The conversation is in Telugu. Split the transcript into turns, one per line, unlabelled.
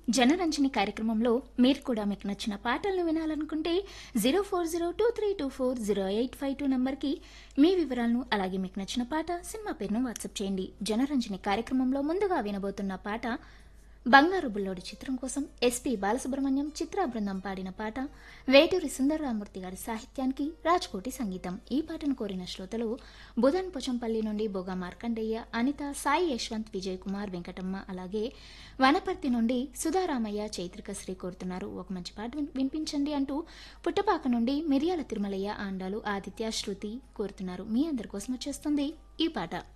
జనరంజని కార్యక్రమంలో మీరు కూడా మీకు నచ్చిన పాటలను వినాలనుకుంటే 0402324085 నంబర్కి మీ వివరాలను అలాగే మీకు నచ్చిన పాట సినిమా పేరును వాట్సాప్ చేయండి. జనరంజని కార్యక్రమంలో ముందుగా వినబోతున్న పాట బంగారు బుల్లోడి చిత్రం కోసం ఎస్పి బాలసుబ్రహ్మణ్యం చిత్రా బృందం పాడిన పాట వేటూరి సుందరరామూర్తి గారి సాహిత్యానికి రాజ్కోటి సంగీతం. ఈ పాటను కోరిన శ్రోతలు బుధన్ పొచంపల్లి నుండి బోగా మార్కండేయ, అనిత, సాయి యశ్వంత్, విజయ్ కుమార్, వెంకటమ్మ, అలాగే వనపర్తి నుండి సుధారామయ్య, చైత్రిక శ్రీ కోరుతున్నారు. ఒక మంచి పాట వినిపించండి అంటూ పుట్టపాక నుండి మిరియాల తిరుమలయ్య, ఆండాలు, ఆదిత్య, శృతి కోరుతున్నారు. మీ అందరి కోసం వచ్చేస్తుంది ఈ పాట.